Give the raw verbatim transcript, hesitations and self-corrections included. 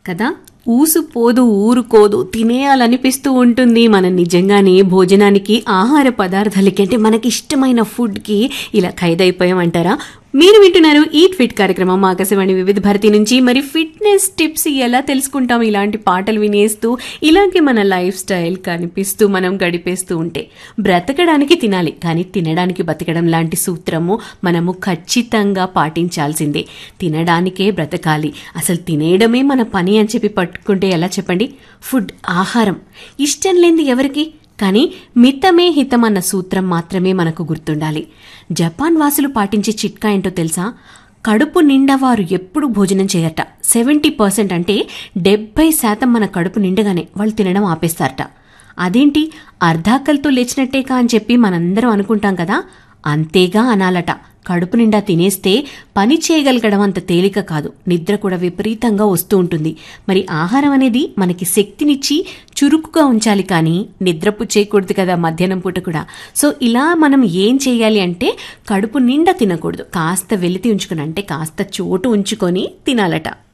కదా. ఊసు పోదు ఊరుకోదు తినేయాలనిపిస్తూ ఉంటుంది. మనం నిజంగానే భోజనానికి ఆహార పదార్థాలకి అంటే మనకి ఇష్టమైన ఫుడ్కి ఇలా ఖైదైపోయామంటారా? మీరు వింటున్నారు ఈట్ ఫిట్ కార్యక్రమం ఆకాశవాణి వివిధ భారతి నుంచి. మరి ఫిట్నెస్ టిప్స్ ఎలా తెలుసుకుంటాం ఇలాంటి పాటలు వినేస్తూ, ఇలాగే మన లైఫ్ స్టైల్ కనిపిస్తూ మనం గడిపేస్తూ ఉంటే. బ్రతకడానికి తినాలి, కానీ తినడానికి బతకడం లాంటి సూత్రము మనము ఖచ్చితంగా పాటించాల్సిందే. తినడానికే బ్రతకాలి, అసలు తినేయడమే మన పని అని చెప్పి పట్టుకుంటే ఎలా చెప్పండి? ఫుడ్, ఆహారం ఇష్టం లేనిది ఎవరికి? కానీ మితమే హితం అన్న సూత్రం మాత్రమే మనకు గుర్తుండాలి. జపాన్ వాసులు పాటించే చిట్కా ఏంటో తెలుసా? కడుపు నిండా వారు ఎప్పుడు భోజనం చేయరట. సెవెంటీ పర్సెంట్ అంటే డెబ్బై శాతం మన కడుపు నిండగానే వాళ్ళు తినడం ఆపేస్తారట. అదేంటి, అర్ధాకలతో లేచినట్టేకా అని చెప్పి మనందరం అనుకుంటాం కదా. అంతేగా అనాలట. కడుపు నిండా తినేస్తే పని చేయగలగడం అంత తేలిక కాదు, నిద్ర కూడా విపరీతంగా వస్తూ ఉంటుంది. మరి ఆహారం అనేది మనకి శక్తినిచ్చి చురుకుగా ఉంచాలి, కానీ నిద్రపు చేయకూడదు కదా మధ్యాహ్నం పూట కూడా. సో ఇలా మనం ఏం చేయాలి అంటే కడుపు నిండా తినకూడదు, కాస్త వెలితి ఉంచుకుని అంటే కాస్త చోటు ఉంచుకొని తినాలట.